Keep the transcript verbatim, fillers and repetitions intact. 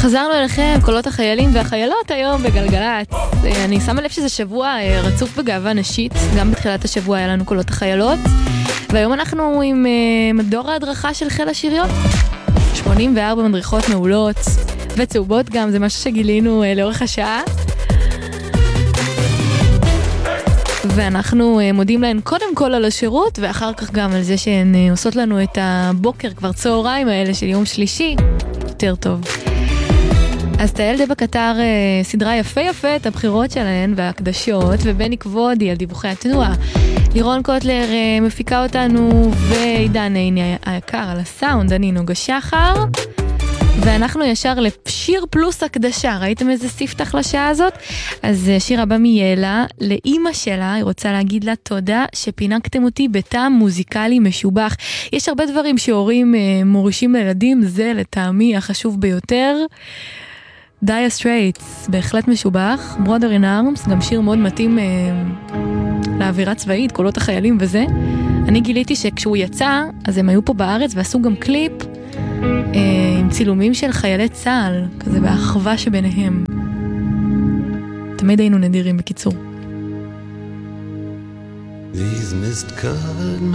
חזרנו אליכם, קולות החיילים והחיילות היום בגלגלת. אני שמה לב שזה שבוע רצוף בגאווה נשית, גם בתחילת השבוע היה לנו קולות החיילות, והיום אנחנו עם מדור ההדרכה של חיל השריון. שמונים וארבע מדריכות מעולות וצהובות גם, זה משהו שגילינו לאורך השעה. ואנחנו מודים להן קודם כל על השירות, ואחר כך גם על זה שהן עושות לנו את הבוקר, כבר צהריים האלה של יום שלישי, יותר טוב. אז תהל דבה כתר סדרה יפה יפה את הבחירות שלהן והקדשות, ובני כבודי על דיווחי התנועה. לירון קוטלר מפיקה אותנו, ועידן עיני היקר על הסאונד, אני נוגה שחר. ואנחנו ישר לשיר פלוס הקדשה. ראיתם איזה ספתח לשעה הזאת? אז שיר הבא מיאלה, לאמא שלה, היא רוצה להגיד לה תודה שפינקתם אותי בטעם מוזיקלי משובח. יש הרבה דברים שהורים מורישים לילדים, זה לטעמי החשוב ביותר. דייר סטרייטס, בהחלט משובח. Brother in Arms, גם שיר מאוד מתאים אה, לאווירה צבאית, קולות החיילים וזה. אני גיליתי שכשהוא יצא, אז הם היו פה בארץ ועשו גם קליפ אה, עם צילומים של חיילי צהל, כזה באחווה שביניהם. תמיד היינו נדירים בקיצור. These mist-covered